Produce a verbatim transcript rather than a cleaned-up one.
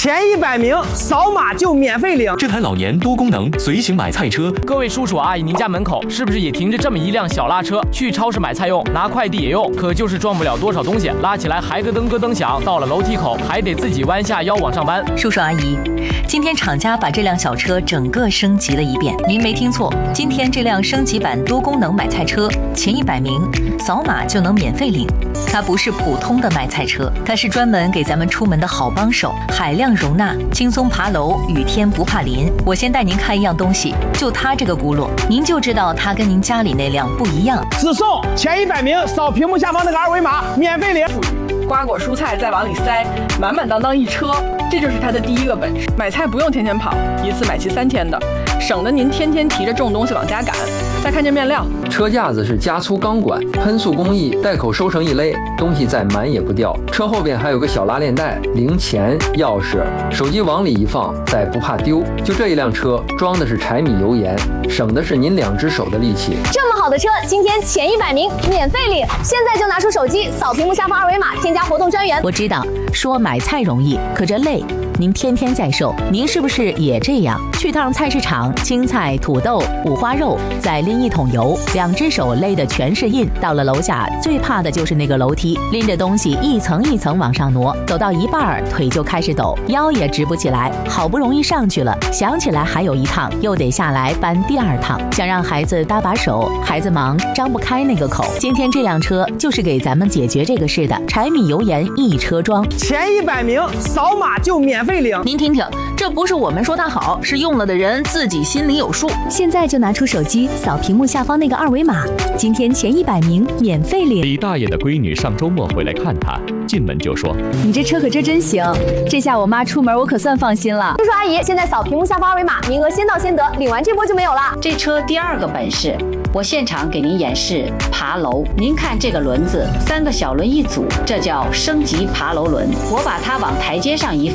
前一百名扫码就免费领。 这台老年多功能随行买菜车， 各位叔叔阿姨，您家门口是不是也停着这么一辆小拉车？去超市买菜用，拿快递也用，可就是装不了多少东西，拉起来还咯噔咯噔响，到了楼梯口还得自己弯下腰往上搬。 叔叔阿姨，今天厂家把这辆小车整个升级了一遍，您没听错，今天这辆升级版多功能买菜车，前一百名扫码就能免费领。它不是普通的买菜车，它是专门给咱们出门的好帮手，海量容纳，轻松爬楼，雨天不怕淋。我先带您看一样东西，就它这个轱辘，您就知道它跟您家里那辆不一样。 只送前一百名扫屏幕下方那个二维码免费领。 瓜果蔬菜再往里塞，满满当当一车，这就是它的第一个本事。买菜不用天天跑，一次买齐三天的，省得您天天提着重东西往家赶。再看这面料， 车架子是加粗钢管，喷塑工艺，带口收成一勒，东西再满也不掉。车后边还有个小拉链袋，零钱、钥匙、手机往里一放，再不怕丢。就这一辆车，装的是柴米油盐，省的是您两只手的力气。 这么好的车，今天前一百名免费领，现在就拿出手机扫屏幕下方二维码，添加活动专员。 我知道说买菜容易，可这累。您天天在售，您是不是也这样？去趟菜市场，青菜、土豆、五花肉，再拎一桶油，两只手勒的全是印。到了楼下，最怕的就是那个楼梯，拎着东西一层一层往上挪，走到一半腿就开始抖，腰也直不起来。好不容易上去了，想起来还有一趟，又得下来搬第二趟。想让孩子搭把手，孩子忙张不开那个口。今天这辆车就是给咱们解决这个事的，柴米油盐一车装， 前一百名扫码就免费领。 您听听，这不是我们说它好，是用了的人自己心里有数。 现在就拿出手机扫屏幕下方那个二维码，今天前一百名免费领。 李大爷的闺女上周末回来看他，进门就说：“ 你这车可真真行，这下我妈出门我可算放心了。”叔叔阿姨，现在扫屏幕下方二维码，名额先到先得，领完这波就没有了。 这车第二个本事，我现场给您演示爬楼。您看这个轮子，三个小轮一组，这叫升级爬楼轮。我把它往台阶上一放。